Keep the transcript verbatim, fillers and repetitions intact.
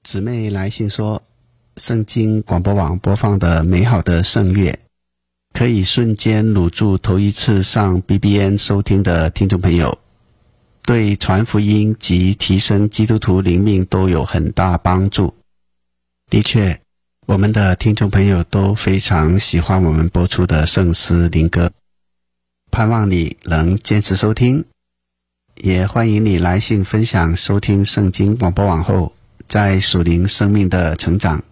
姊妹来信说，圣经广播网播放的美好的圣乐，可以瞬间掳住头一次上 B B N 收听的听众朋友，对传福音及提升基督徒灵命都有很大帮助。的确，我们的听众朋友都非常喜欢我们播出的圣诗灵歌，盼望你能坚持收听，也欢迎你来信分享收听圣经广播网后在属灵生命的成长。